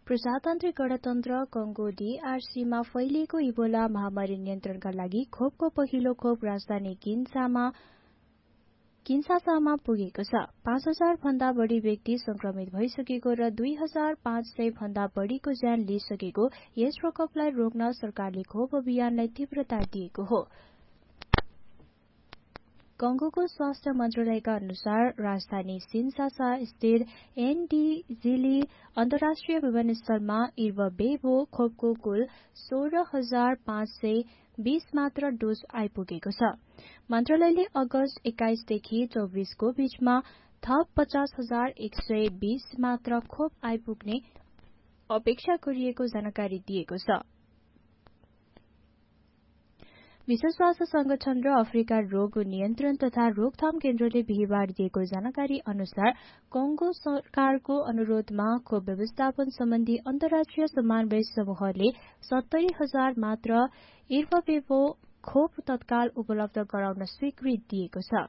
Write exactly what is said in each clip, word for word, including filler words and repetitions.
प्रजातान्त्रिक गणतन्त्र कङ्गो डीआरसीमा फैलिएको इबोला महामारी नियन्त्रणका लागि खोपको पहिलो खोप राजधानी किन्सामा किन्सासामा पुगेको छ। पाँच हजार भन्दा बढी व्यक्ति संक्रमित भइसकेको र दुई हजार पाँच सय भन्दा बढीको ज्यान लिइसकेको यस प्रकोपलाई रोक्न सरकारले खोप अभियानलाई तीव्रता दिएको हो। कङ्गोको स्वास्थ्य मन्त्रालयका अनुसार राजधानी किन्सासा स्थित एनडीजीली अन्तर्राष्ट्रिय विमानस्थलमा इर्वबेबो खोपको कुल सोह्र हजार पाँच सय बीस मात्र डोज आइपुगेको छ। मन्त्रालयले अगस्त एक्काइसदेखि चौबिसको बीचमा थप पचास हजार एक सय बीस मात्र खोप आइपुग्ने अपेक्षा गरिएको जानकारी दिएको छ। विश्व स्वास्थ्य संगठन र अफ्रिका रोग नियन्त्रण तथा रोकथाम केन्द्रले बिहिबार दिएको जानकारी अनुसार कङ्गो सरकारको अनुरोधमा खोप व्यवस्थापन सम्बन्धी अन्तर्राष्ट्रिय समन्वय समूहले सत्तरी हजार मात्र इर्वबेबो खोप तत्काल उपलब्ध गराउन स्वीकृति दिएको छ।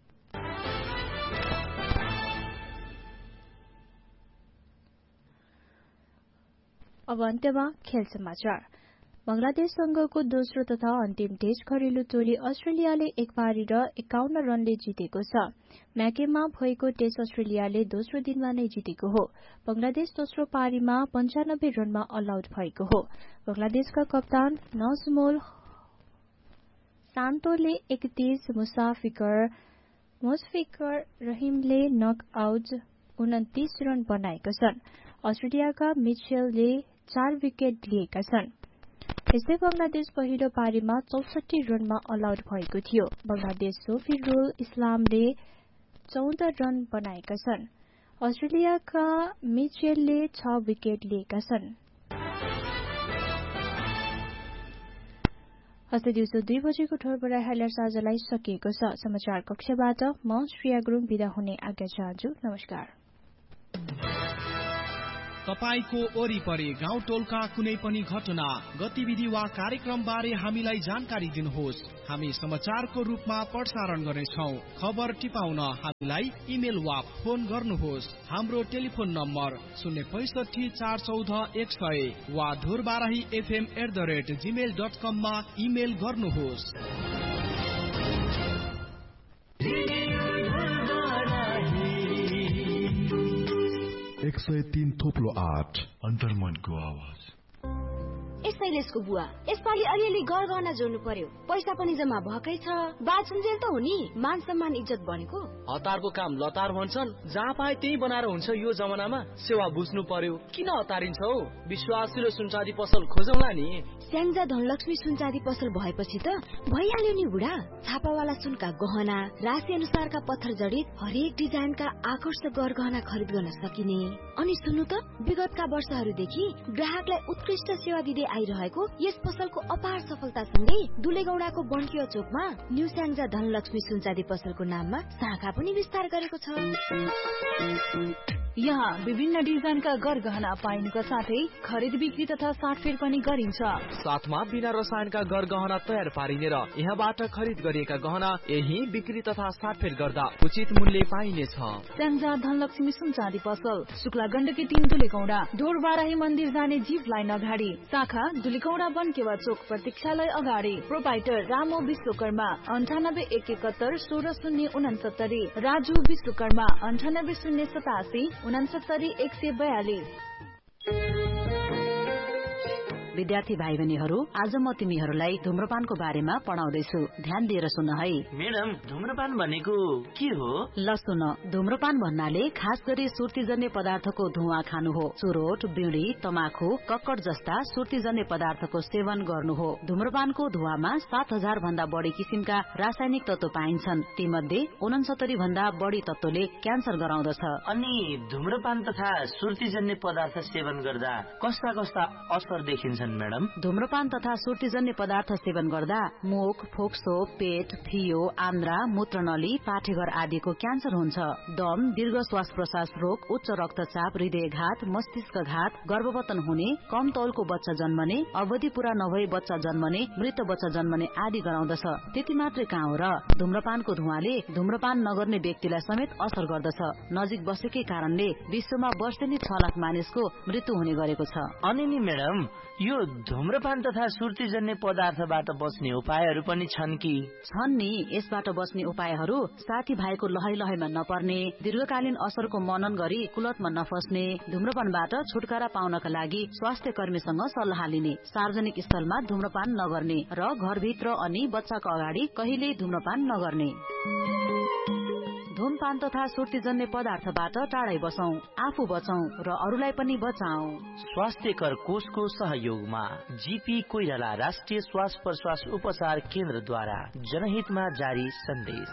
अब अन्त्यमा खेल समाचार। बंगलादेशसँगको दोस्रो तथा अन्तिम टेस्ट घरेलु टोली अस्ट्रेलियाले एक पारी र एकाउन्न रनले जितेको छ। म्याकेमा भएको टेस्ट अस्ट्रेलियाले दोस्रो दिनमा नै जितेको हो। बंगलादेश दोस्रो पारीमा पञ्चानब्बे रनमा अल आउट भएको हो। बंगलादेशका कप्तान नजमुल सान्तोले एकतीस, मुसाफिकर मुशफिकर रहिमले नक आउट उन्तिस रन बनाएका छन्। अस्ट्रेलियाका मिचेलले चार विकेट लिएका छन्। यसै बंगलादेश पहिलो पारीमा चौसठी रनमा अल आउट भएको थियो। बंगलादेश सोफिरुल इस्लामले चौध रन बनाएका छन्। अस्ट्रेलियाका मिचेलले छ विकेट लिएका छन्। हस्ते दिउँसो दुई बजेको ठोरबराई हाइलाइट साझालाई सकिएको छ। समाचार कक्षबाट म श्रेया गुरुङ बिदा हुने आज्ञा चाहन्छु। नमस्कार। तपाईको वरिपरि गाउँ टोलका कुनै पनि घटना, गतिविधि वा कार्यक्रम बारे हामीलाई जानकारी दिनुहोस्। हामी समाचारको रूपमा प्रसारण गर्नेछौँ। खबर टिपाउन हामीलाई इमेल वा फोन गर्नुहोस्। हाम्रो टेलिफोन नम्बर शून्य पैसठी चार चौध एक सय वा धुरबाराही FM at the rate Gmail dot कममा इमेल गर्नुहोस्। एक सय तीन थोप्लो आठ अन्तर्मनको आवाज। शैलेशको बुवा, यसपालि अलिअलि गरगहना जोड्नु पर्यो। पैसा पनि जम्मा भएकै छ। बाछुन्जेल त हो नि, मान सम्मान इज्जत बनेको। हतारको काम लतार भन्छन्, जहाँ पाए त्यही बनाएर हुन्छ। यो जमानामा सेवा बुझ्नु पर्यो। किन हतारिन्छ हौ? विश्वासिलो सुनचाँदी पसल खोजौँला नि। स्याङ्जा धनलक्ष्मी सुनचाँदी पसल भएपछि त भइहाल्यो नि बुढा। छापावाला सुनका गहना, राशि अनुसारका पत्थर जडित हरेक डिजाइनका आकर्षक गरगहना खरिद गर्न सकिने। अनि सुन्नु त, विगतका वर्षहरूदेखि ग्राहकलाई उत्कृष्ट सेवा दिँदै आइरहेको यस पसलको अपार सफलतासँगै दुलेगौडाको बन्किया चोकमा न्यू स्याङ्जा धनलक्ष्मी सुनचाँदी पसलको नाममा शाखा पनि विस्तार गरेको छ। यहाँ विभिन्न डिजाइनका गरगहना पाइनुका साथै खरिद बिक्री तथा साटफेर पनि गरिन्छ। साथमा बिना रसायनका गरगहना तयार पारिने र यहाँबाट खरिद गरिएका गहना यही बिक्री तथा साटफेर गर्दा उचित मूल्य पाइनेछ। स्याङ्जा धनलक्ष्मी सुनचाँदी पसल, शुक्ला गण्डकी तीन दुलेगौडा, ढोरबाराही मन्दिर जाने जीप लाइन अगाडि, शाखा दुलेगौडा बनकेवा चोक प्रतीक्षालय अगाडि। प्रोपाइटर रामो विश्वकर्मा, अन्ठानब्बे एक एकहत्तर सोह्र शून्य उनसत्तरी। राजु विश्वकर्मा, अन्ठानब्बे शून्य सतासी उनसत्तरी एक सय बयालिस। विद्यार्थी भाइ बहिनीहरू, आज म तिमीहरूलाई धुम्रपानको बारेमा पढाउँदैछु। ध्यान दिएर सुन है। मैडम, धुम्रपान भनेको के हो? ल सुन, धुम्रपान भन्नाले खास गरी सुर्तीजन्य पदार्थको धुवा खानु हो। चुरोट, बीड़ी, तमाखु, कक्कड जस्ता सुर्तीजन्य पदार्थको सेवन गर्नु हो। धुम्रपानको धुवामा सात हजार भन्दा बढी किसिमका रासायनिक तत्व पाइन्छन्। तीमध्ये उनसत्तरी भन्दा बढी तत्वले क्यान्सर गराउँदछ। अनि धुम्रपान तथा सुर्तीजन्य पदार्थ सेवन गर्दा कस्ता कस्ता असर देखिन्छन् छन् म्याडम? धूम्रपान तथा सुर्तीजन्य पदार्थ सेवन गर्दा मुख, फोक्सो, पेट, फियो, आन्द्रा, मूत्रनली, पाठेघर आदिको क्यान्सर हुन्छ। दम, दीर्घ श्वास प्रश्वास रोग, उच्च रक्तचाप, हृदयघात, मस्तिष्कघात, गर्भवतन हुने, कम तौलको बच्चा जन्मने, अवधि पूरा नभई बच्चा जन्मने, मृत बच्चा जन्मने आदि गराउँदछ। त्यति मात्रै कहाँ हो र, धूम्रपानको धुवाले धूम्रपान नगर्ने व्यक्तिलाई समेत असर गर्दछ। नजिक बसेकै कारणले विश्वमा वर्षेनी छ लाख मानिसको मृत्यु हुने गरेको छ। अनि नि म्याडम, यो धूम्रपान तथा सुर्तीजन्य पदार्थबाट बच्ने उपायहरू पनि छन् कि? छन् नि। यसबाट बच्ने उपायहरू साथी भाइको लहै लहैमा नपर्ने, दीर्घकालीन असरको मनन गरी कुलतमा नफस्ने, धूम्रपानबाट छुटकारा पाउनका लागि स्वास्थ्य कर्मीसँग सल्लाह लिने, सार्वजनिक स्थलमा धूम्रपान नगर्ने र घरभित्र अनि बच्चाको अगाडि कहिल्यै धूम्रपान नगर्ने। धूमपान तथा सुर्तीजन्य पदार्थबाट टाढै बसौं, आफू बचौं र अरूलाई पनि बचाऊ। स्वास्थ्यकर कोषको सहयोगमा जीपी कोइराला राष्ट्रिय श्वास प्रश्वास उपचार केन्द्रद्वारा जनहितमा जारी सन्देश।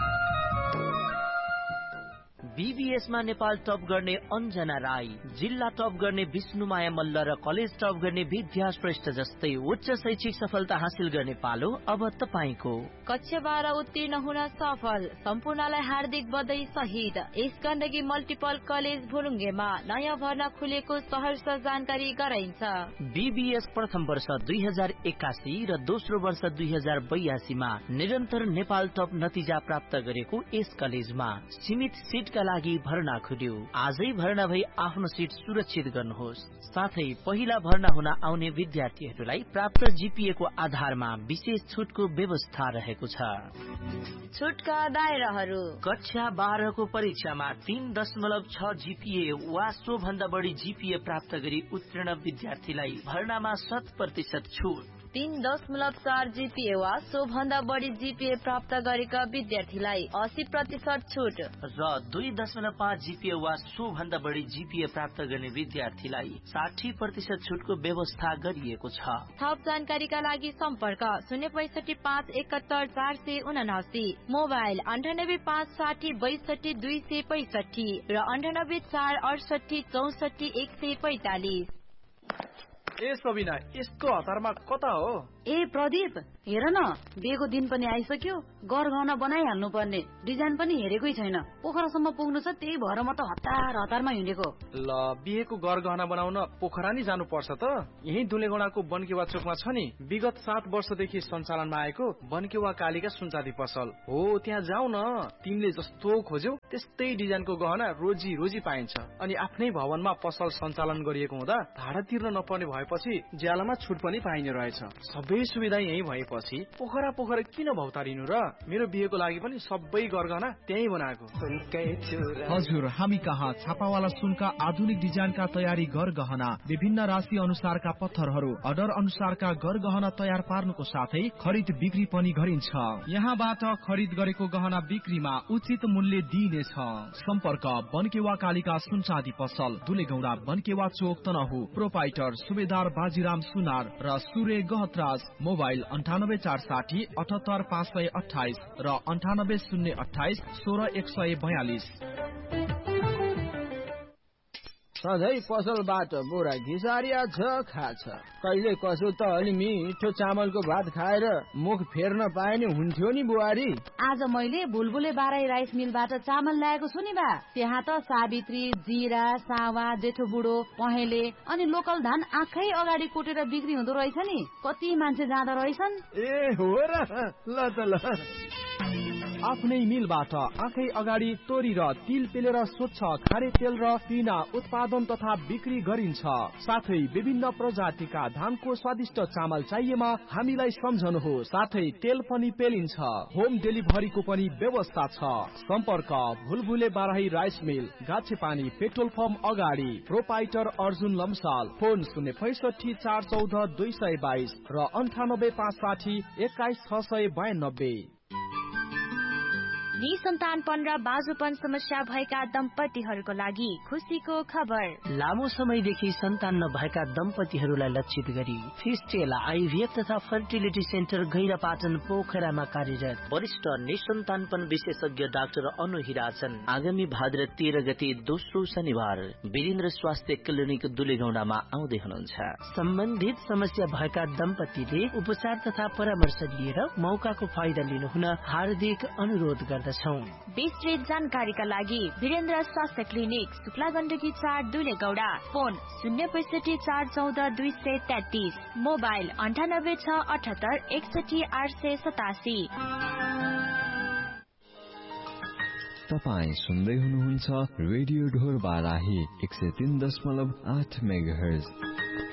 बीबीएसमा नेपाल टप गर्ने अन्जना राई, जिल्ला टप गर्ने विष्णुमाया मल्ल र कलेज टप गर्ने विद्या श्रेष्ठ जस्तै उच्च शैक्षिक सफलता हासिल गर्ने पालो अब तपाईको। कक्षा बाह्र उत्तीर्ण हुन सफल सम्पूर्णलाई हार्दिक बधाई सहित यस गण्डकी मल्टिपल कलेज भुरुङ्गेमा नयाँ भर्ना खुलेको सहर्ष जानकारी गराइन्छ। बीबीएस प्रथम वर्ष दुई हजार एकासी र दोस्रो वर्ष दुई हजार बयासीमा निरन्तर नेपाल टप नतिजा प्राप्त गरेको यस कलेजमा सीमित सिटका लागि भर्ना खुल्यो। आजै भर्ना भई आफ्नो सिट सुरक्षित गर्नुहोस्। साथै पहिला भर्ना हुन आउने विद्यार्थीहरूलाई प्राप्त जीपीए को आधारमा विशेष छुटको व्यवस्था रहेको छ। छुटका दायराहरू: कक्षा बाह्रको परीक्षामा तीन दशमलव छ जीपीए वा सो भन्दा बढी जीपीए प्राप्त गरी उत्तीर्ण विद्यार्थीलाई भर्नामा शत प्रतिशत छुट। तीन दशमलव चार जीपीए वा सो भन्दा बढी जीपीए प्राप्त गरेका विद्यार्थीलाई अस्सी प्रतिशत छुट र दुई दशमलव पाँच जीपीए वा सो भन्दा बढी जीपीए प्राप्त गर्ने विद्यार्थीलाई साठी प्रतिशत छुटको व्यवस्था गरिएको छ। थप जानकारीका लागि सम्पर्क शून्य पैसठी पाँच एकात्तर चार सय उनासी, मोबाइल अन्ठानब्बे पाँच साठी बैसठी दुई सय पैसठी र अन्ठानब्बे चार अडसठी चौसठी एक सय पैतालिस। ए सबिना, यसको हतारमा कता हो? ए प्रदीप, हेर न, बिहेको दिन पनि आइसक्यो, गरगहना बनाइहाल्नु पर्ने। डिजाइन पनि हेरेकै छैन, पोखरासम्म पुग्नु छ, त्यही भएर म त हतार हतारमा हिँडेको। ल, बिहेको गरगहना बनाउन पोखरा नि जानु पर्छ त? यही दुलेगौडाको बनकेवा चोकमा छ नि, विगत सात वर्षदेखि सञ्चालनमा आएको बनकेवा कालिका सुनचाँदी पसल हो। त्यहाँ जाऊ न, तिमीले जस्तो खोज्यौ त्यस्तै डिजाइनको गहना रोजी रोजी पाइन्छ। अनि आफ्नै भवनमा पसल सञ्चालन गरिएको हुँदा भाडा तिर्न नपर्ने भएपछि ज्यालामा छुट पनि पाइने रहेछ। सबै सुविधा यही भएपछि पोखरा पोखरा किन भौतारिनु र? मेरो बिहेको लागि पनि सबै गरगहना त्यही बनाएको। हजुर, हामी कहाँ छापावाला सुनका आधुनिक डिजाइनका तयारी गरगहना, विभिन्न राशि अनुसारका पत्थरहरू, अर्डर अनुसारका गरगहना तयार पार्नुको साथै खरिद बिक्री पनि गरिन्छ। यहाँबाट खरिद गरेको गहना बिक्रीमा उचित मूल्य दिइनेछ। सम्पर्क बनकेवा कालिका सुनचाँदी पसल, दुलेगौडा, बनकेवा चोक, तनहु। प्रोपाइटर सुबेदार बाजीराम सुनार र सूर्य गहतराज। मोबाइल अन्ठानब्बे चार साठी अठहत्तर पाँच सय अठाइस र अन्ठानब्बे शून्य अठाइस सोह्र एक सय बयालिस। सधैँ पसलबाट बोरा घिसारिया छ खाछ, कहिले कसो त अलि मिठो चामलको भात खाएर मुख फेर्न पाए नि हुन्थ्यो नि बुहारी। आज मैले बुलबुले बाराई राइस मिलबाट चामल ल्याएको छु नि बा। त्यहाँ त सावित्री, जिरा, सावा, जेठो बुढो, पहेँले अनि लोकल धान आँखै अगाडि कोटेर बिक्री हुँदो रहेछ नि। कति मान्छे जाँदो रहेछन्। ए हो र, ल त ल। आफ्नै मिलबाट आँखै अगाडि तोरी र तिल पेलेर स्वच्छ खारे तेल र पिना उत्पादन तथा बिक्री गरिन्छ। साथै विभिन्न प्रजातिका धानको स्वादिष्ट चामल चाहिएमा हामीलाई सम्झनुहोस्। साथै तेल पनि पेलिन्छ। होम डेलिभरीको पनि व्यवस्था छ। सम्पर्क भुलभुले Barahi rice mill, गाछेपानी petrol pump अगाडि। प्रोपाइटर अर्जुन लम्साल। फोन शून्य पैसठी चार चौध दुई सय बाइस र अन्ठानब्बे पाँच साठी एक्काइस छ सय बयानब्बे। निसन्तानपन र बाजुपन समस्या भएका दम्पतिहरूको लागि खुसीको खबर। लामो समयदेखि सन्तान नभएका दम्पतिहरूलाई लक्षित गरी फिस्टेला आइभीएफ तथा फर्टिलिटी सेन्टर गैरापाटन पोखरामा कार्यरत वरिष्ठ निसन्तानपन विशेषज्ञ डाक्टर अनु हिराचन आगामी भाद्र तेह्र गते दोस्रो शनिबार वीरेन्द्र स्वास्थ्य क्लिनिक दुलेगौडामा आउँदै हुनुहुन्छ। सम्बन्धित समस्या भएका दम्पतिले उपचार तथा परामर्श लिएर मौकाको फाइदा लिनुहुन हार्दिक अनुरोध गर्दछौ। विस्तृत जानकारीका लागि वीरेन्द्र स्वास्थ्य क्लिनिक शुक्ला गण्डकी चार दुलेगौडा, फोन शून्य पैसठी चार चौध दुई सय तेत्तीस, मोबाइल अन्ठानब्बे छ अठहत्तर एकसठी आठ सय सतासी। तपाईँ सुन्दै हुनुहुन्छ रेडियो ढोर बाराही एक सय तीन दशमलव आठ मेगाहर्ज।